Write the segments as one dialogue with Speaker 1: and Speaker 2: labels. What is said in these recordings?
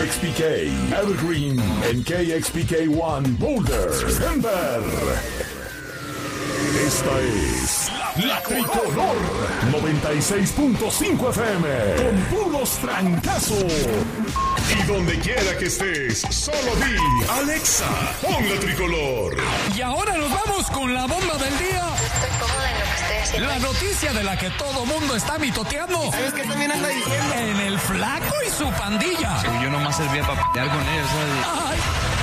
Speaker 1: KXPK, Evergreen, en KXPK1, Boulder, Denver. Esta es La Tricolor 96.5 FM con puros trancazos. Y donde quiera que estés, solo di Alexa, pon La Tricolor.
Speaker 2: Y ahora nos vamos con la bomba del día.
Speaker 3: Estoy cómoda en lo que estoy haciendo.
Speaker 2: La noticia de la que todo mundo está mitoteando.
Speaker 4: ¿Sabes qué también anda diciendo?
Speaker 2: En el Flaco y su pandilla.
Speaker 5: Yo nomás servía para pelear con ellos, ¿sabes?
Speaker 2: Ay.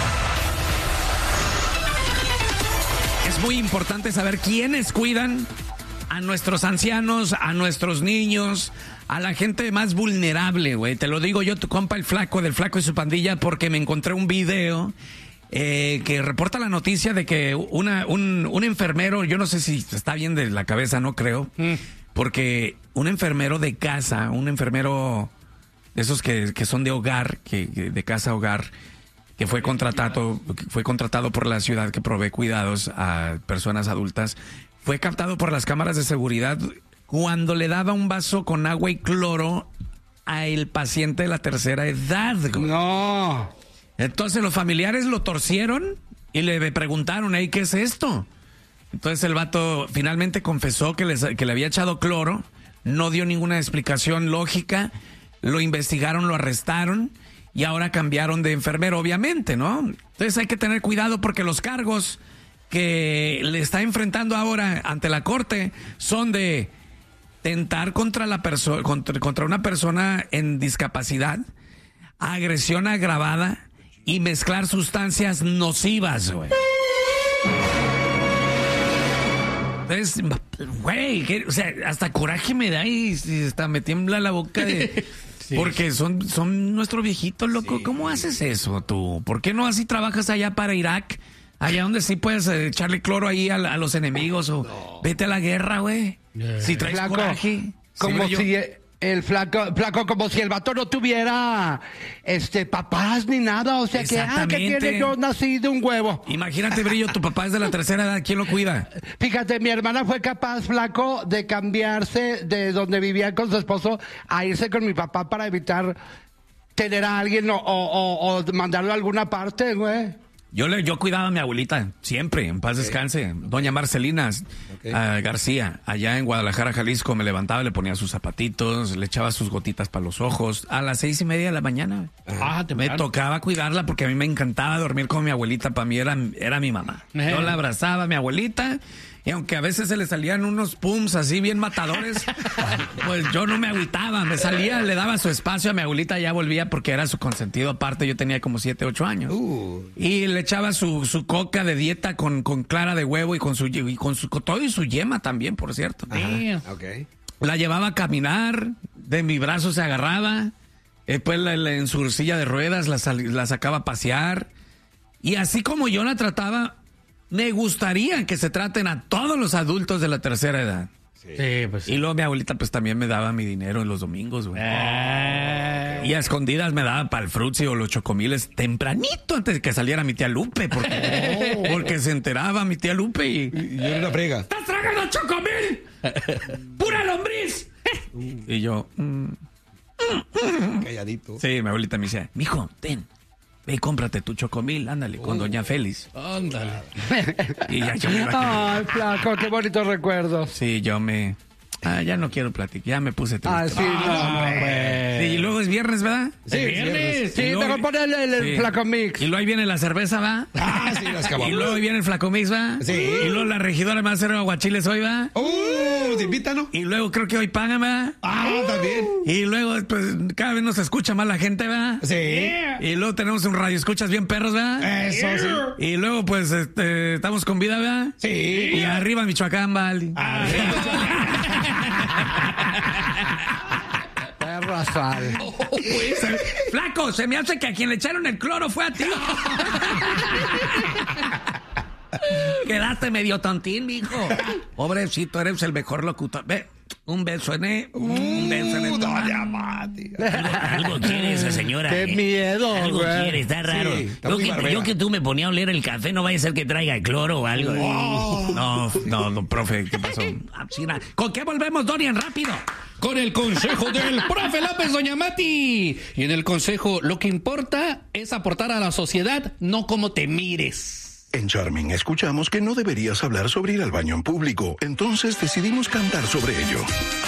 Speaker 2: Es muy importante saber quiénes cuidan a nuestros ancianos, a nuestros niños, a la gente más vulnerable, güey. Te lo digo yo, tu compa el Flaco, del Flaco y su pandilla, porque me encontré un video que reporta la noticia de que un enfermero, yo no sé si está bien de la cabeza, no creo, porque un enfermero de casa, un enfermero de esos que son de hogar, de casa a hogar, que fue contratado por la ciudad que provee cuidados a personas adultas, fue captado por las cámaras de seguridad cuando le daba un vaso con agua y cloro a el paciente de la tercera edad.
Speaker 4: No.
Speaker 2: Entonces los familiares lo torcieron y le preguntaron, ¿hey, qué es esto? Entonces el vato finalmente confesó que le había echado cloro, no dio ninguna explicación lógica, lo investigaron, lo arrestaron y ahora cambiaron de enfermero, obviamente, ¿no? Entonces hay que tener cuidado porque los cargos que le está enfrentando ahora ante la corte son de tentar contra una persona en discapacidad, agresión agravada y mezclar sustancias nocivas, güey. Entonces, güey, o sea, hasta coraje me da y hasta me tiembla la boca de... Sí. Porque son nuestros viejitos, loco. Sí. ¿Cómo haces eso tú? ¿Por qué no así trabajas allá para Irak? Allá donde sí puedes echarle cloro ahí a los enemigos o vete a la guerra, güey. Si traes
Speaker 4: Flaco,
Speaker 2: coraje.
Speaker 4: como si el flaco, como si el vato no tuviera papás ni nada. O sea que tiene yo nací de un huevo.
Speaker 2: Imagínate, Brillo, tu papá es de la tercera edad. ¿Quién lo cuida?
Speaker 4: Fíjate, mi hermana fue capaz, Flaco, de cambiarse de donde vivía con su esposo a irse con mi papá para evitar tener a alguien o mandarlo a alguna parte, güey.
Speaker 2: Yo cuidaba a mi abuelita, siempre, en paz descanse. Doña Marcelina García, allá en Guadalajara, Jalisco, me levantaba, le ponía sus zapatitos, le echaba sus gotitas para los ojos, a las 6:30 de la mañana. Me tocaba cuidarla porque a mí me encantaba dormir con mi abuelita, para mí era mi mamá. Yo la abrazaba a mi abuelita, y aunque a veces se le salían unos pums así bien matadores, pues yo no me agüitaba, me salía, le daba su espacio a mi abuelita, ya volvía porque era su consentido aparte, yo tenía como 7, 8 años. Y le echaba su coca de dieta con clara de huevo y con todo y su yema también, por cierto.
Speaker 4: Okay.
Speaker 2: La llevaba a caminar, de mi brazo se agarraba, después en su silla de ruedas la sacaba a pasear, y así como yo la trataba, me gustaría que se traten a todos los adultos de la tercera edad.
Speaker 4: Sí, pues sí.
Speaker 2: Y luego mi abuelita pues también me daba mi dinero en los domingos, güey. Y a escondidas me daba para el frutzi o los chocomiles tempranito antes de que saliera mi tía Lupe. Porque se enteraba mi tía Lupe y
Speaker 5: era una frega.
Speaker 2: ¡Estás tragando chocomil! ¡Pura lombriz! Y yo...
Speaker 5: Calladito.
Speaker 2: Sí, mi abuelita me decía, mijo, ten. Ve y cómprate tu chocomil, ándale, con doña Félix.
Speaker 5: Ándale.
Speaker 2: Y ya yo me iba
Speaker 4: Ay, Flaco, qué bonitos recuerdos.
Speaker 2: Sí, ya no quiero platicar, ya me puse triste.
Speaker 4: Sí, no,
Speaker 2: Sí, y luego es viernes, ¿verdad?
Speaker 5: Sí, viernes.
Speaker 4: Sí, te voy a poner el Flaco Mix.
Speaker 2: Y luego ahí viene la cerveza, ¿va?
Speaker 5: Sí, las
Speaker 2: Y luego ahí viene el Flaco Mix, ¿va?
Speaker 5: Sí.
Speaker 2: Y luego la regidora me va a hacer aguachiles hoy, ¿va?
Speaker 5: ¿Te invitan, no?
Speaker 2: Y luego creo que hoy pagan, ¿va?
Speaker 5: También.
Speaker 2: Y luego, pues, cada vez nos escucha más la gente, ¿va?
Speaker 5: Sí.
Speaker 2: Y luego tenemos un radio escuchas bien perros, ¿va?
Speaker 5: Eso, sí.
Speaker 2: Y luego, pues, estamos con vida, ¿va?
Speaker 5: Sí.
Speaker 2: Y arriba Michoacán, ¿vale?
Speaker 4: Perro asal.
Speaker 2: Flaco, se me hace que a quien le echaron el cloro fue a ti. Quedaste medio tontín, mijo. Pobrecito, eres el mejor locutor. Ve, Un beso en E. Un beso en E.
Speaker 5: Doña Mati.
Speaker 6: Algo quiere esa señora.
Speaker 4: ¡Qué miedo,
Speaker 6: Algo
Speaker 4: güey!
Speaker 6: quiere, está raro.
Speaker 5: Sí, está
Speaker 6: yo,
Speaker 5: muy
Speaker 6: que,
Speaker 5: barbera.
Speaker 6: yo que tú me ponía a oler el café, no vaya a ser que traiga cloro o algo.
Speaker 2: No, profe, ¿qué pasó? ¿Con qué volvemos, Dorian? ¡Rápido!
Speaker 7: Con el consejo del profe López, doña Mati. Y en el consejo, lo que importa es aportar a la sociedad, no cómo te mires.
Speaker 8: En Charming escuchamos que no deberías hablar sobre ir al baño en público, entonces decidimos cantar sobre ello.